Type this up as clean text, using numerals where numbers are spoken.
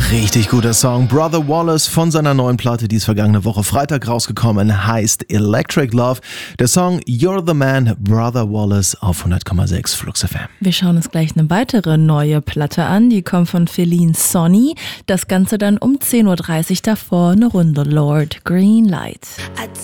Richtig guter Song. Brother Wallace von seiner neuen Platte, die ist vergangene Woche Freitag rausgekommen, heißt Electric Love. Der Song You're the Man, Brother Wallace auf 100,6 Flux FM. Wir schauen uns gleich eine weitere neue Platte an, die kommt von Feline Sonny. Das Ganze dann um 10.30 Uhr, davor eine Runde Lord Greenlight.